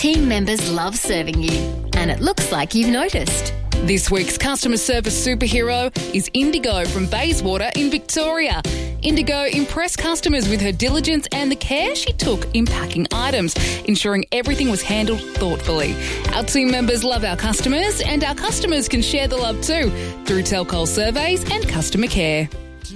team members love serving you, and it looks like you've noticed. This week's customer service superhero is Indigo from Bayswater in Victoria. Indigo impressed customers with her diligence and the care she took in packing items, ensuring everything was handled thoughtfully. Our team members love our customers, and our customers can share the love too through Telcol surveys and customer care.